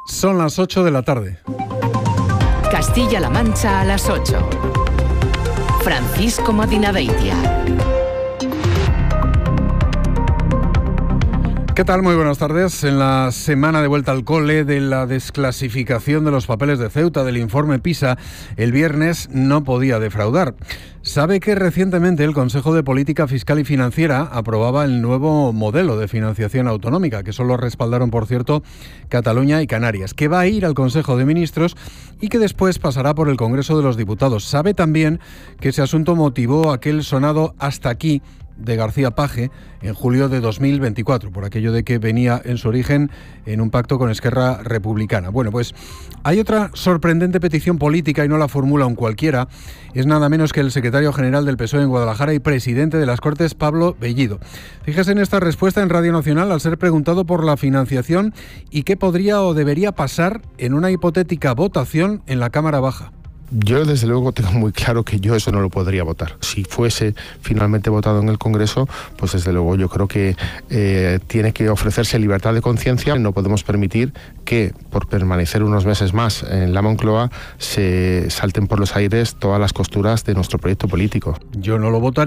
Son las 8 de la tarde. Castilla-La Mancha a las 8. Francisco Madinaveitia. ¿Qué tal? Muy buenas tardes. En la semana de vuelta al cole de la desclasificación de los papeles de Ceuta del informe PISA, el viernes no podía defraudar. Sabe que recientemente el Consejo de Política Fiscal y Financiera aprobaba el nuevo modelo de financiación autonómica, que solo respaldaron, por cierto, Cataluña y Canarias, que va a ir al Consejo de Ministros y que después pasará por el Congreso de los Diputados. Sabe también que ese asunto motivó aquel sonado "hasta aquí" de García Page en julio de 2024, por aquello de que venía en su origen en un pacto con Esquerra Republicana. Bueno, pues hay otra sorprendente petición política y no la formula un cualquiera. Es nada menos que el secretario general del PSOE en Guadalajara y presidente de las Cortes, Pablo Bellido. Fíjese en esta respuesta en Radio Nacional al ser preguntado por la financiación y qué podría o debería pasar en una hipotética votación en la Cámara Baja. Yo desde luego tengo muy claro que yo eso no lo podría votar. Si fuese finalmente votado en el Congreso, pues desde luego yo creo que tiene que ofrecerse libertad de conciencia. No podemos permitir que por permanecer unos meses más en la Moncloa se salten por los aires todas las costuras de nuestro proyecto político. Yo no lo votaré.